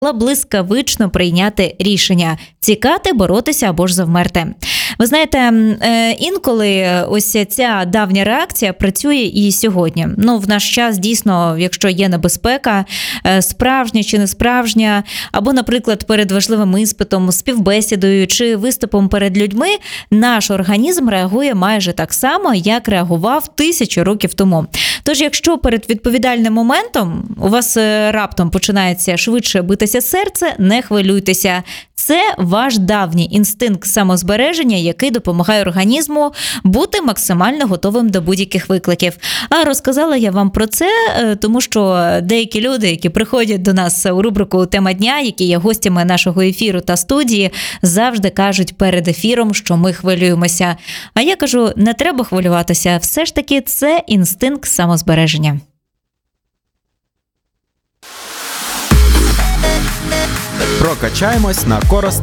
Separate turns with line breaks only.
блискавично прийняти рішення – тікати, боротися або ж завмерти. Ви знаєте, інколи ось ця давня реакція працює і сьогодні. В наш час дійсно, якщо є небезпека, справжня чи не справжня, або, наприклад, перед важливим іспитом, співбесідою чи виступом перед людьми, наш організм реагує майже так само, як реагував 1000 років тому. Тож, якщо перед відповідальним моментом у вас раптом починається швидше битися серце, не хвилюйтеся. Це ваш давній інстинкт самозбереження, який допомагає організму бути максимально готовим до будь-яких викликів. А розказала я вам про це, тому що деякі люди, які приходять до нас у рубрику «Тема дня», які є гостями нашого ефіру та студії, завжди кажуть перед ефіром, що ми хвилюємося. А я кажу, не треба хвилюватися, все ж таки це інстинкт самозбереження.
Прокачаємось на користь